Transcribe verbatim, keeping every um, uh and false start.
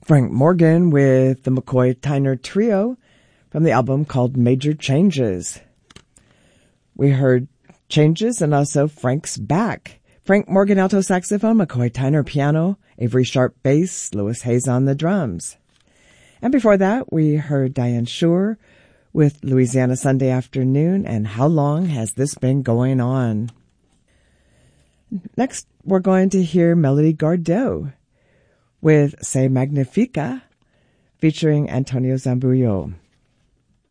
Frank Morgan with the McCoy Tyner Trio from the album called Major Changes. We heard Changes and also Frank's Back. Frank Morgan alto saxophone, McCoy Tyner piano, Avery Sharp bass, Louis Hayes on the drums. And before that, we heard Diane Shore with Louisiana Sunday Afternoon and How Long Has This Been Going On? Next, we're going to hear Melody Gardot with Se Magnifica featuring Antonio Zambullo.